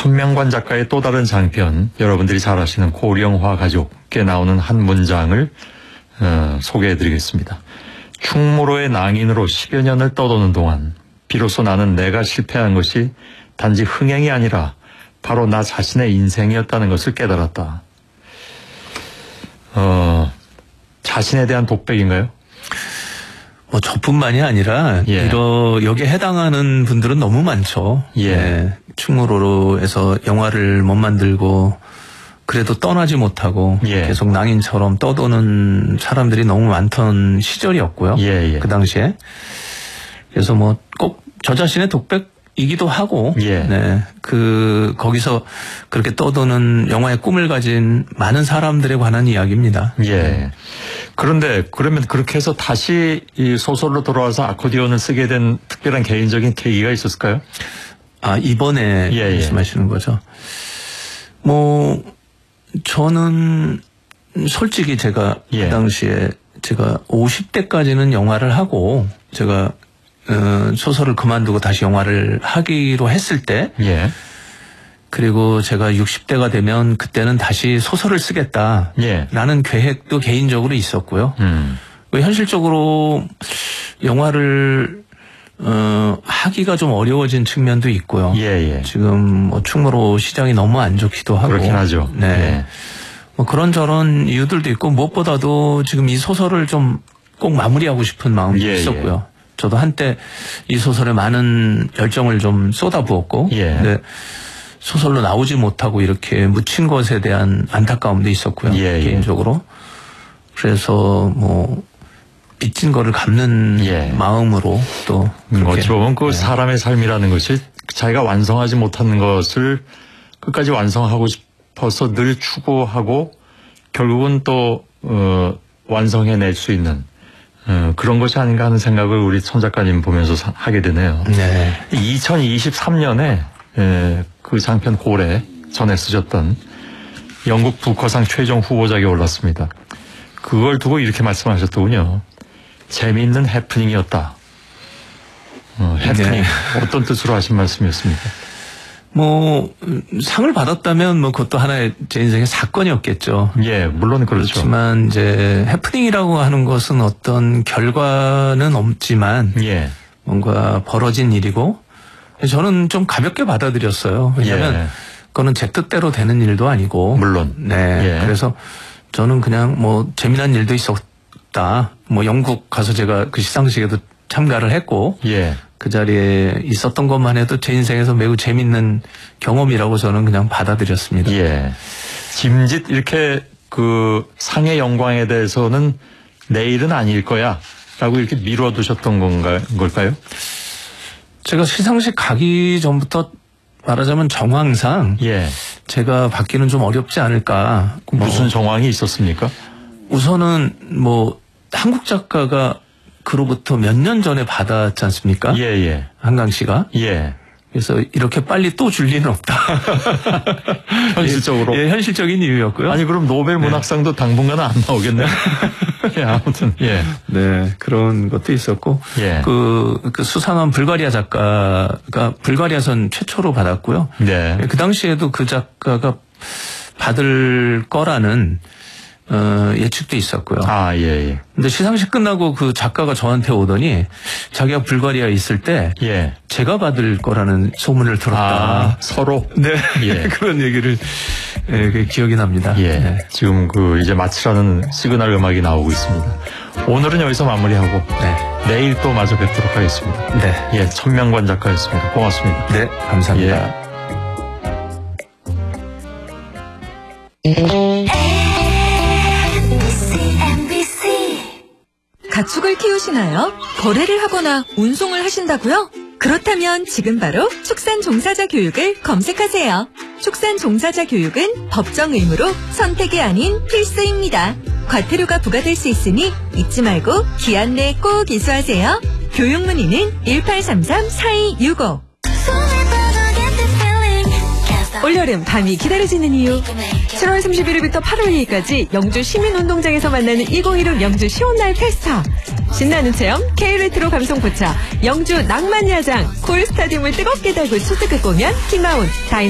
천명관 작가의 또 다른 장편, 여러분들이 잘 아시는 고령화 가족에 나오는 한 문장을 소개해드리겠습니다. 충무로의 낭인으로 10여 년을 떠도는 동안 비로소 나는 내가 실패한 것이 단지 흥행이 아니라 바로 나 자신의 인생이었다는 것을 깨달았다. 자신에 대한 독백인가요? 뭐 저뿐만이 아니라 여기에 해당하는 분들은 너무 많죠. 충무로에서 영화를 못 만들고 그래도 떠나지 못하고 계속 낭인처럼 떠도는 사람들이 너무 많던 시절이었고요. 그 당시에. 그래서 뭐 꼭 저 자신의 독백이기도 하고 거기서 그렇게 떠도는 영화의 꿈을 가진 많은 사람들에 관한 이야기입니다. 그런데 그러면 그렇게 해서 다시 이 소설로 돌아와서 아코디언을 쓰게 된 특별한 개인적인 계기가 있었을까요? 아, 이번에 말씀하시는 거죠. 뭐 저는 솔직히 제가 그 당시에 제가 50대까지는 영화를 하고 제가 소설을 그만두고 다시 영화를 하기로 했을 때 그리고 제가 60대가 되면 그때는 다시 소설을 쓰겠다라는 계획도 개인적으로 있었고요. 현실적으로 영화를 하기가 좀 어려워진 측면도 있고요. 지금 뭐 충무로 시장이 너무 안 좋기도 하고. 그렇긴 하죠. 뭐 그런저런 이유들도 있고 무엇보다도 지금 이 소설을 좀 꼭 마무리하고 싶은 마음도 있었고요. 저도 한때 이 소설에 많은 열정을 좀 쏟아부었고 근데 소설로 나오지 못하고 이렇게 묻힌 것에 대한 안타까움도 있었고요. 개인적으로. 그래서 뭐 빚진 거를 갚는 마음으로 또 어찌 보면 그 사람의 삶이라는 것이 자기가 완성하지 못하는 것을 끝까지 완성하고 싶어서 늘 추구하고 결국은 또 완성해낼 수 있는 그런 것이 아닌가 하는 생각을 우리 천 작가님 보면서 하게 되네요. 2023년에 그 장편 고래 전에 쓰셨던 영국 부커상 최종 후보작에 올랐습니다. 그걸 두고 이렇게 말씀하셨더군요. 재미있는 해프닝이었다. 해프닝 어떤 뜻으로 하신 말씀이었습니까? 뭐 상을 받았다면 뭐 그것도 하나의 제 인생의 사건이었겠죠. 물론 그렇죠. 그렇지만 이제 해프닝이라고 하는 것은 어떤 결과는 없지만 뭔가 벌어진 일이고 저는 좀 가볍게 받아들였어요. 왜냐하면 그거는 제 뜻대로 되는 일도 아니고. 물론. 그래서 저는 그냥 뭐 재미난 일도 있었다. 뭐 영국 가서 제가 그 시상식에도 참가를 했고. 그 자리에 있었던 것만 해도 제 인생에서 매우 재밌는 경험이라고 저는 그냥 받아들였습니다. 짐짓 이렇게 그 상의 영광에 대해서는 내일은 아닐 거야 라고 이렇게 미뤄두셨던 걸까요? 제가 시상식 가기 전부터 말하자면 정황상 제가 받기는 좀 어렵지 않을까. 무슨 정황이 있었습니까? 우선은 뭐 한국 작가가 그로부터 몇 년 전에 받았지 않습니까? 한강 씨가. 그래서 이렇게 빨리 또 줄 리는 없다. 현실적으로. 현실적인 이유였고요. 아니 그럼 노벨 문학상도 당분간은 안 나오겠네요. 아무튼 그런 것도 있었고 그 수상한 불가리아 작가가 불가리아선 최초로 받았고요. 그 당시에도 그 작가가 받을 거라는 예측도 있었고요. 근데 시상식 끝나고 그 작가가 저한테 오더니 자기가 불가리아에 있을 때 제가 받을 거라는 소문을 들었다. 서로? 그런 얘기를 기억이 납니다. 지금 그 이제 마치라는 시그널 음악이 나오고 있습니다. 오늘은 여기서 마무리하고 내일 또 마저 뵙도록 하겠습니다. 천명관 작가였습니다. 고맙습니다. 감사합니다. 가축을 키우시나요? 거래를 하거나 운송을 하신다고요? 그렇다면 지금 바로 축산 종사자 교육을 검색하세요. 축산 종사자 교육은 법정 의무로 선택이 아닌 필수입니다. 과태료가 부과될 수 있으니 잊지 말고 기한 내에 꼭 이수하세요. 교육 문의는 1833-4265. 올여름 밤이 기다려지는 이유. 7월 31일부터 8월 2일까지 영주 시민운동장에서 만나는 2016 영주 시온날 페스타. 신나는 체험, K-레트로 감성 포차, 영주 낭만야장, 콜스타디움을 뜨겁게 달군 초특급 공연, 킹마운,